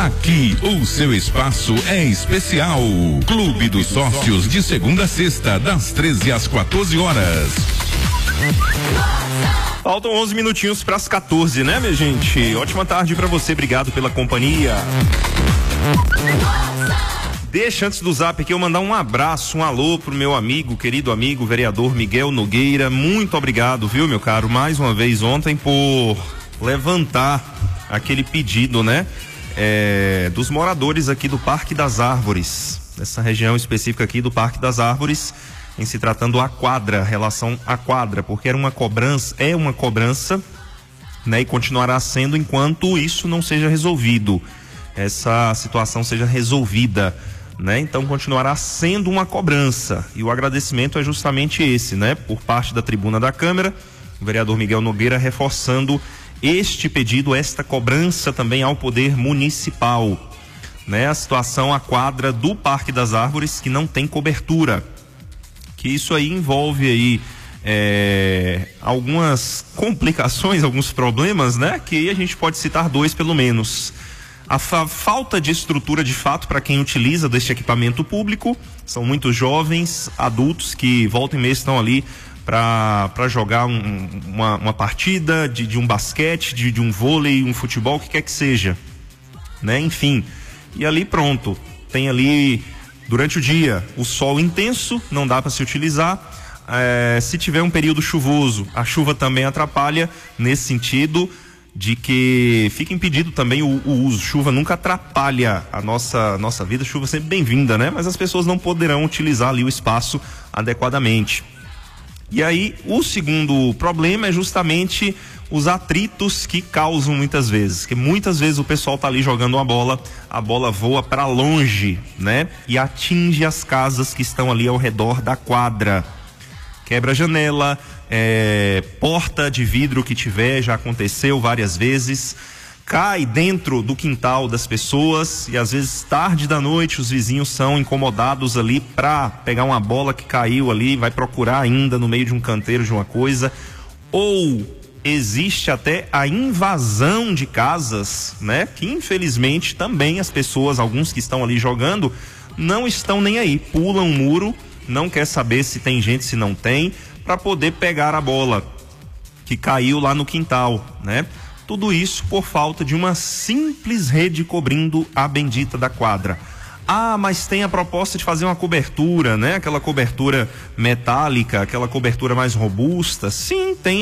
Aqui o seu espaço é especial. Clube dos Sócios, de segunda a sexta, das 13 às 14 horas. Faltam 11 minutinhos para as 14, né, minha gente? Ótima tarde para você, obrigado pela companhia. Deixa antes do zap aqui eu mandar um abraço, um alô pro meu amigo, querido amigo, vereador Miguel Nogueira. Muito obrigado, viu, meu caro, mais uma vez ontem por levantar aquele pedido, né? Dos moradores aqui do Parque das Árvores, nessa região específica aqui do Parque das Árvores, em se tratando a quadra, relação à quadra, porque é uma cobrança, né? E continuará sendo enquanto isso não seja resolvido, essa situação seja resolvida, né? Então continuará sendo uma cobrança, e o agradecimento é justamente esse, né? Por parte da tribuna da Câmara, o vereador Miguel Nogueira reforçando este pedido, esta cobrança também ao poder municipal, né? A situação, a quadra do Parque das Árvores que não tem cobertura, que isso aí envolve aí algumas complicações, alguns problemas, né? Que a gente pode citar dois pelo menos. A falta de estrutura de fato para quem utiliza deste equipamento público, são muitos jovens, adultos que volta e meia estão ali para jogar uma partida de um basquete, de um vôlei, um futebol, o que quer que seja, né? Enfim, e ali pronto, tem ali durante o dia o sol intenso, não dá para se utilizar. Se tiver um período chuvoso, a chuva também atrapalha nesse sentido de que fica impedido também o uso. Chuva nunca atrapalha a nossa vida, chuva sempre bem-vinda, né? Mas as pessoas não poderão utilizar ali o espaço adequadamente. E aí, o segundo problema é justamente os atritos que causam muitas vezes, que muitas vezes o pessoal tá ali jogando uma bola, a bola voa para longe, né? E atinge as casas que estão ali ao redor da quadra. Quebra a janela, porta de vidro que tiver, já aconteceu várias vezes, cai dentro do quintal das pessoas e às vezes tarde da noite os vizinhos são incomodados ali para pegar uma bola que caiu ali, vai procurar ainda no meio de um canteiro de uma coisa, ou existe até a invasão de casas, né? Que infelizmente também as pessoas, alguns que estão ali jogando, não estão nem aí, pulam um muro, não quer saber se tem gente, se não tem, para poder pegar a bola que caiu lá no quintal, né? Tudo isso por falta de uma simples rede cobrindo a bendita da quadra. Ah, mas tem a proposta de fazer uma cobertura, né? Aquela cobertura metálica, aquela cobertura mais robusta. Sim, tem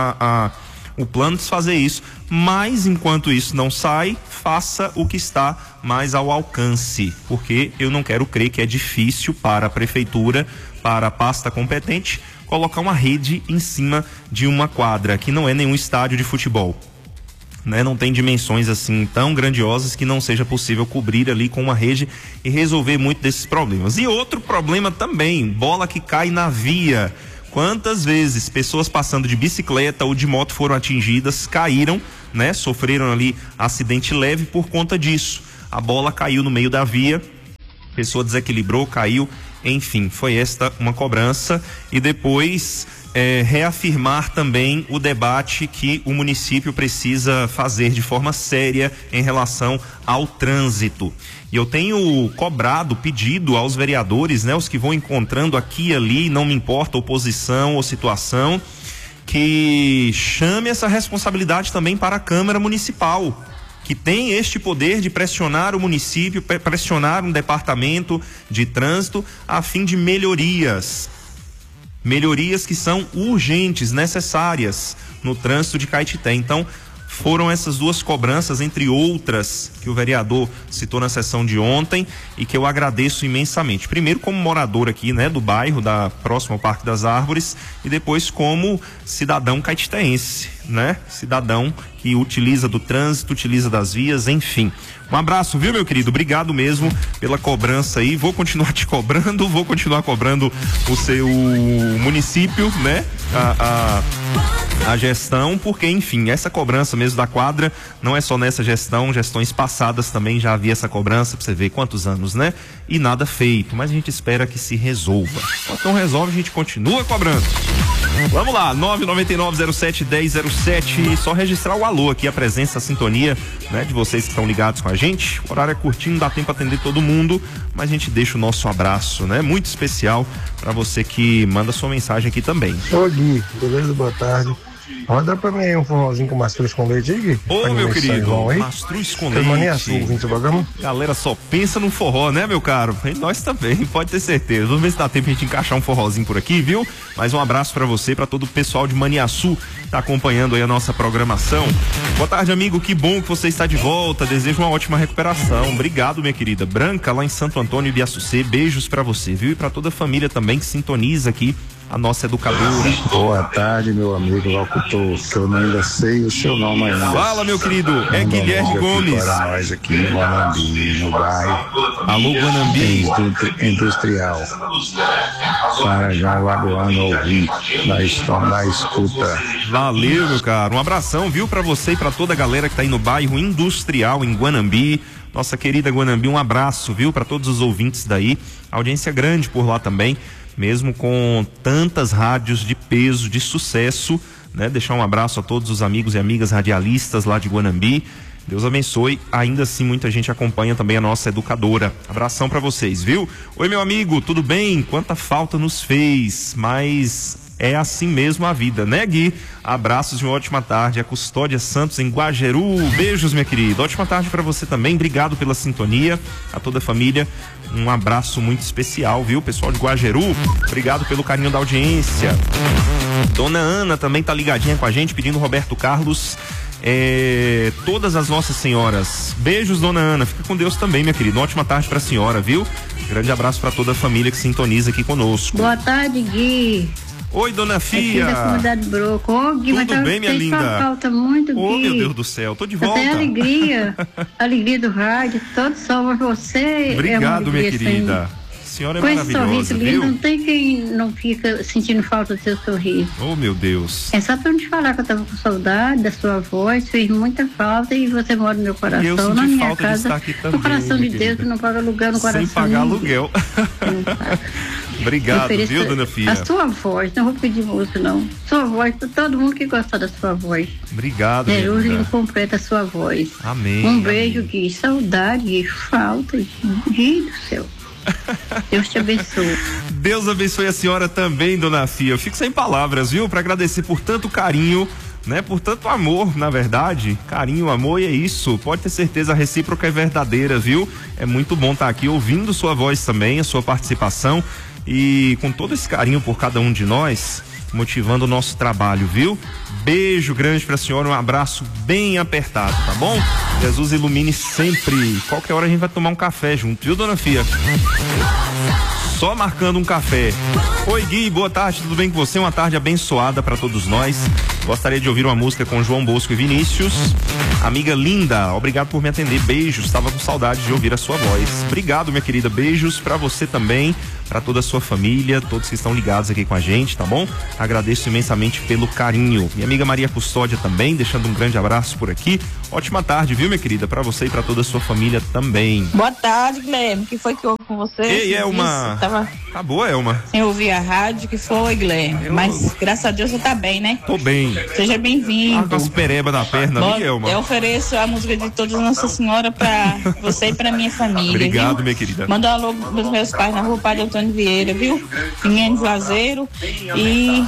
o plano de fazer isso, mas enquanto isso não sai, faça o que está mais ao alcance, porque eu não quero crer que é difícil para a prefeitura, para a pasta competente, colocar uma rede em cima de uma quadra, que não é nenhum estádio de futebol, né? Não tem dimensões assim tão grandiosas que não seja possível cobrir ali com uma rede e resolver muito desses problemas. E outro problema também, bola que cai na via. Quantas vezes pessoas passando de bicicleta ou de moto foram atingidas, caíram, né? Sofreram ali acidente leve por conta disso. A bola caiu no meio da via, a pessoa desequilibrou, caiu, enfim, foi esta uma cobrança. E depois reafirmar também o debate que o município precisa fazer de forma séria em relação ao trânsito. E eu tenho cobrado, pedido aos vereadores, né, os que vão encontrando aqui e ali, não me importa oposição ou situação, que chame essa responsabilidade também para a Câmara Municipal, que tem este poder de pressionar o município, pressionar um departamento de trânsito a fim de melhorias que são urgentes, necessárias no trânsito de Caetité. Então, foram essas duas cobranças, entre outras, que o vereador citou na sessão de ontem e que eu agradeço imensamente. Primeiro como morador aqui, né, do bairro, próximo ao Parque das Árvores, e depois como cidadão caetitense, né? Cidadão que utiliza do trânsito, utiliza das vias, enfim. Um abraço, viu, meu querido? Obrigado mesmo pela cobrança aí. Vou continuar te cobrando, vou continuar cobrando o seu município, né? A gestão, porque, enfim, essa cobrança mesmo da quadra não é só nessa gestão, gestões passadas também já havia essa cobrança, pra você ver quantos anos, né? E nada feito, mas a gente espera que se resolva. Enquanto não resolve, a gente continua cobrando. Vamos lá, 999-07-1007. Só registrar o alô aqui, a presença, a sintonia, né, de vocês que estão ligados com a gente. O horário é curtinho, não dá tempo para atender todo mundo, mas a gente deixa o nosso abraço, né, muito especial para você que manda sua mensagem aqui também. Ô Gui, beleza? Boa tarde. Roda pra mim aí um forrozinho com mastruz com leite aí, Gui. Ô, meu querido, mastruz com leite. Galera só pensa no forró, né, meu caro? E nós também, pode ter certeza. Vamos ver se dá tempo a gente encaixar um forrozinho por aqui, viu? Mais um abraço pra você, pra todo o pessoal de Maniaçu que tá acompanhando aí a nossa programação. Boa tarde, amigo, que bom que você está de volta. Desejo uma ótima recuperação. Obrigado, minha querida. Branca, lá em Santo Antônio, Ibiaçucê, beijos pra você, viu? E pra toda a família também que sintoniza aqui a nossa educadora. Boa tarde, meu amigo locutor, que eu ainda sei o seu nome ainda. Fala, meu querido, é Guilherme Gomes. Para nós aqui em Guanambi, no bairro. Alô, Guanambi. Industrial. Para já Lagoano ouvir da escuta. Valeu, meu caro. Um abração, viu, pra você e pra toda a galera que tá aí no bairro Industrial, em Guanambi. Nossa querida Guanambi, um abraço, viu, pra todos os ouvintes daí. Audiência grande por lá também. Mesmo com tantas rádios de peso, de sucesso, né? Deixar um abraço a todos os amigos e amigas radialistas lá de Guanambi. Deus abençoe. Ainda assim, muita gente acompanha também a nossa educadora. Abração pra vocês, viu? Oi, meu amigo, tudo bem? Quanta falta nos fez, mas é assim mesmo a vida, né, Gui? Abraços e uma ótima tarde. A Custódia Santos em Guajeru. Beijos, minha querida. Ótima tarde pra você também. Obrigado pela sintonia. A toda a família. Um abraço muito especial, viu? Pessoal de Guajeru, obrigado pelo carinho da audiência. Dona Ana também tá ligadinha com a gente, pedindo Roberto Carlos. Todas as Nossas Senhoras. Beijos, Dona Ana. Fica com Deus também, minha querida. Uma ótima tarde pra senhora, viu? Grande abraço pra toda a família que sintoniza aqui conosco. Boa tarde, Gui. Oi, Dona Fia. Aqui da comunidade Broco. Ô, Gui, tudo bem, minha linda? Falta muito, Gui. Ô, meu Deus do céu, tô de volta. Até alegria, alegria do rádio, todo sol pra você. Obrigado, minha querida. A senhora é com maravilhosa, esse sorriso lindo, viu? não tem quem não fica sentindo falta do seu sorriso. Oh, meu Deus. É só pra eu te falar que eu tava com saudade da sua voz, fez muita falta e você mora no meu coração, na minha falta casa, de estar aqui também, no coração de querida. Deus, que não paga aluguel no coração. Sem pagar aluguel. Obrigado, viu, Dona Fia? A sua voz, não vou pedir música, não. Sua voz, pra todo mundo que gostar da sua voz. Obrigado, hoje completa a sua voz. Amém. Um beijo, Gui. Saudade, Gui. Falta, Gui do céu. Deus te abençoe. Deus abençoe a senhora também, Dona Fia. Eu fico sem palavras, viu? Pra agradecer por tanto carinho, né? Por tanto amor, na verdade. Carinho, amor, e é isso. Pode ter certeza, a recíproca é verdadeira, viu? É muito bom estar aqui ouvindo sua voz também, a sua participação. E com todo esse carinho por cada um de nós, motivando o nosso trabalho, viu? Beijo grande pra senhora, um abraço bem apertado, tá bom? Jesus ilumine sempre. Qualquer hora a gente vai tomar um café junto, viu, Dona Fia? Só marcando um café. Oi, Gui, boa tarde, tudo bem com você? Uma tarde abençoada pra todos nós. Gostaria de ouvir uma música com João Bosco e Vinícius. Amiga linda, obrigado por me atender. Beijos, estava com saudade de ouvir a sua voz. Obrigado, minha querida. Beijos pra você também, pra toda a sua família, todos que estão ligados aqui com a gente, tá bom? Agradeço imensamente pelo carinho. Minha amiga Maria Custódia também, deixando um grande abraço por aqui. Ótima tarde, viu, minha querida? Pra você e pra toda a sua família também. Boa tarde, Guilherme. O que foi que houve com você? Ei, Elma. Tá boa, Elma? Sem ouvir a rádio, que foi, Guilherme? Mas graças a Deus você tá bem, né? Tô bem. Seja bem-vindo. Com as pereba na perna ali, Elma. Eu ofereço a música de todas Nossa Senhora pra você e pra minha família. Obrigado, viu? minha querida. Manda um alô pros meus pais na rua Padre Antônio Vieira, viu? Pinhém de Juazeiro e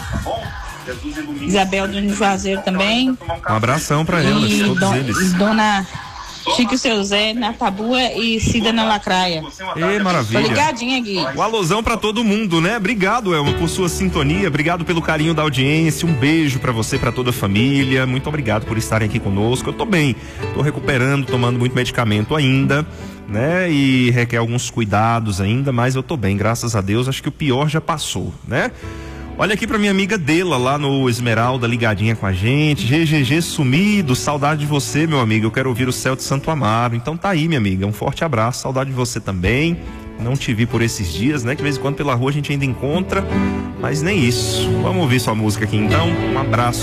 Isabel do Juazeiro também. Um abração pra elas, todos eles. Dona Chico Seu Zé na Tabua e Cida na Lacraia. Ê, maravilha. Tô ligadinha, Gui. O alôzão pra todo mundo, né? Obrigado, Elma, por sua sintonia. Obrigado pelo carinho da audiência. Um beijo pra você, pra toda a família. Muito obrigado por estarem aqui conosco. Eu tô bem. Tô recuperando, tomando muito medicamento ainda, né? E requer alguns cuidados ainda, mas eu tô bem, graças a Deus. Acho que o pior já passou, né? Olha aqui pra minha amiga Dela, lá no Esmeralda, ligadinha com a gente. GGG sumido, saudade de você, meu amigo. Eu quero ouvir o Céu de Santo Amaro. Então tá aí, minha amiga. Um forte abraço, saudade de você também. Não te vi por esses dias, né? Que de vez em quando pela rua a gente ainda encontra, mas nem isso. Vamos ouvir sua música aqui então. Um abraço.